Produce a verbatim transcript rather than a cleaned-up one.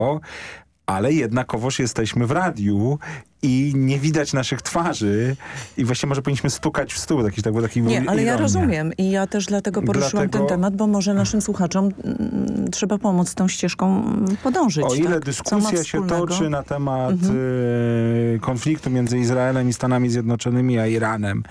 ale jednakowoż jesteśmy w radiu i nie widać naszych twarzy i właśnie może powinniśmy stukać w stół. Taki, tak, taki Nie, ale ironia. ja rozumiem i ja też dlatego poruszyłam Dlatego... ten temat, bo może naszym słuchaczom mm, trzeba pomóc tą ścieżką podążyć. O ile tak? dyskusja się toczy na temat mhm. y, konfliktu między Izraelem i Stanami Zjednoczonymi a Iranem,